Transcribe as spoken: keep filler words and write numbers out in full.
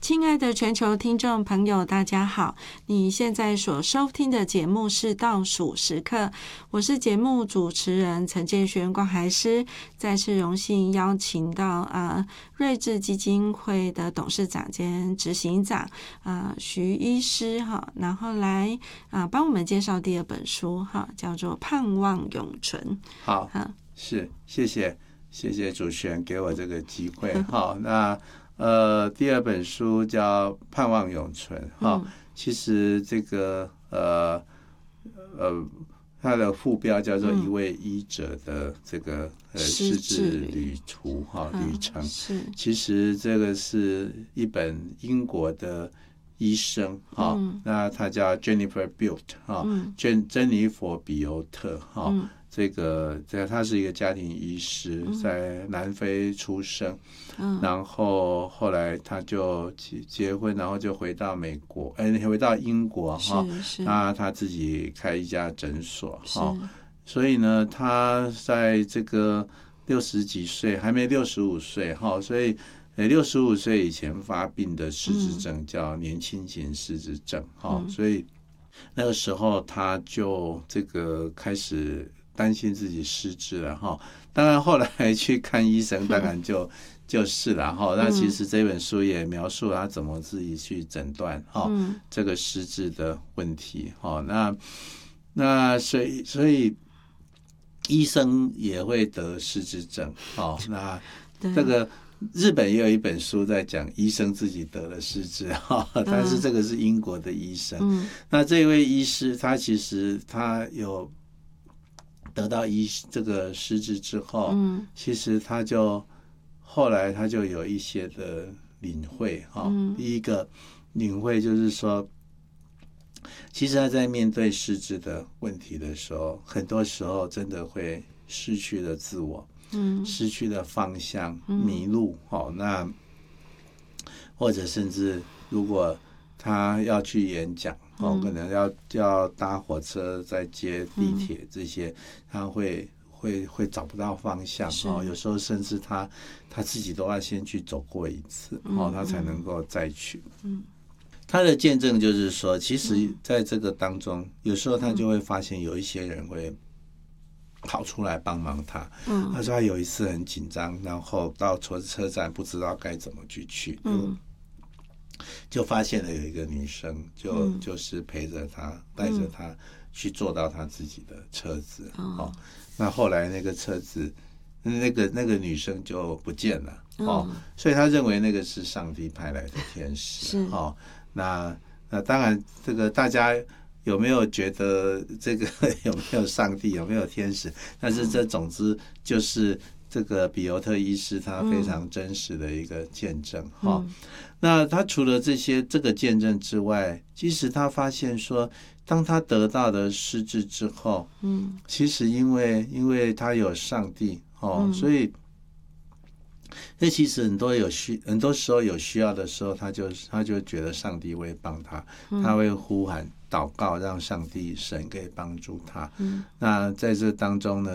亲爱的全球听众朋友，大家好！你现在所收听的节目是倒数时刻，我是节目主持人陈建轩关怀师，再次荣幸邀请到呃瑞智基金会的董事长兼执行长呃徐医师哈，然后来啊帮、呃、我们介绍第二本书哈，叫做《盼望永存》。 好，是谢谢谢谢主持人给我这个机会哈。那呃，第二本书叫《盼望永存》哈、嗯，其实这个呃呃，它的副标叫做一位医者的这个、嗯、呃失智旅途哈、嗯、旅程。是，其实这个是一本英国的医生哈、嗯，那他叫 Jennifer Butt 哈、嗯，珍珍妮佛比欧特哈。嗯，这个这他是一个家庭医师，在南非出生，嗯、然后后来他就结婚，然后就回到美国，哎，回到英国哈，那他自己开一家诊所哈，所以呢，他在这个六十几岁，还没六十五岁哈，所以六十五岁以前发病的失智症、嗯、叫年轻型失智症哈、嗯，所以那个时候他就这个开始担心自己失智了哈，当然后来去看医生，当然就就是了哈。那其实这本书也描述他怎么自己去诊断哈、嗯、这个失智的问题哈。那那所以所以医生也会得失智症哈。那这个日本也有一本书在讲医生自己得了失智哈，但是这个是英国的医生。嗯、那这位医师他其实他有得到医这个失智之后、嗯，其实他就后来他就有一些的领会哈、嗯。第一个领会就是说，其实他在面对失智的问题的时候，很多时候真的会失去了自我，嗯，失去了方向，迷路哈、嗯。那或者甚至如果他要去演讲。哦，可能要要搭火车、再接地铁这些，嗯、他会会会找不到方向哦。有时候甚至他他自己都要先去走过一次，嗯、哦，他才能够再去。嗯，他的见证就是说，其实在这个当中，有时候他就会发现有一些人会跑出来帮忙他。嗯，他说他有一次很紧张，然后到车车站不知道该怎么去去。嗯。就发现了有一个女生就、嗯、就是陪着他带着他去坐到他自己的车子、嗯哦、那后来那个车子那个那个女生就不见了、嗯哦、所以他认为那个是上帝派来的天使、哦、那那当然这个大家有没有觉得这个有没有上帝有没有天使，但是这总之就是这个比尤特医师他非常真实的一个见证、嗯哦、那他除了这些这个见证之外，其实他发现说当他得到的失智之后、嗯、其实因为因为他有上帝、哦嗯、所以那其实很多有需很多时候有需要的时候，他就他就觉得上帝会帮他、嗯、他会呼喊祷告让上帝神可以帮助他、嗯、那在这当中呢